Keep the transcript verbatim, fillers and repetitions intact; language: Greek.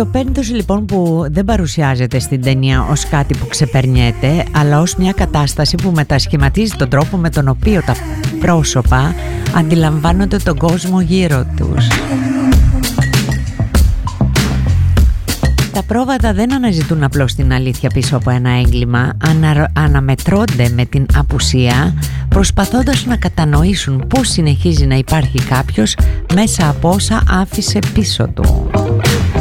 Το πένθος λοιπόν που δεν παρουσιάζεται στην ταινία ως κάτι που ξεπερνιέται, αλλά ως μια κατάσταση που μετασχηματίζει τον τρόπο με τον οποίο τα πρόσωπα αντιλαμβάνονται τον κόσμο γύρω τους. Τα πρόβατα δεν αναζητούν απλώς την αλήθεια πίσω από ένα έγκλημα, ανα, αναμετρώνται με την απουσία, προσπαθώντας να κατανοήσουν πώς συνεχίζει να υπάρχει κάποιος μέσα από όσα άφησε πίσω του.